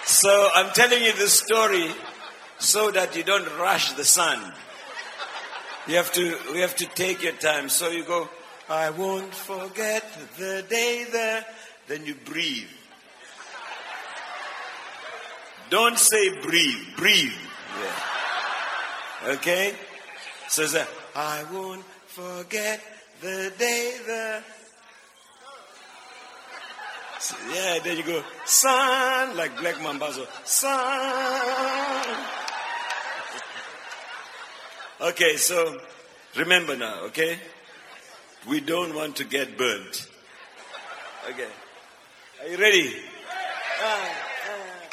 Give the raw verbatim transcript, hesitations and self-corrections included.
So I'm telling you this story so that you don't rush the sun. You have to, we have to take your time. So you go, I won't forget the day there. Then you breathe. Don't say breathe, breathe. Yeah. Okay? So it's like, I won't forget the day there. So, yeah, then you go, sun, like Black Mambazo, sun. Okay, so remember now, okay? We don't want to get burnt. Okay. Are you ready? Ah.